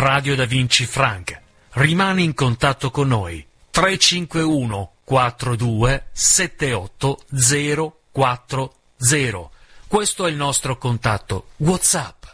Radio Da Vinci Frank. Rimani in contatto con noi. 351 42 78 040. Questo è il nostro contatto WhatsApp.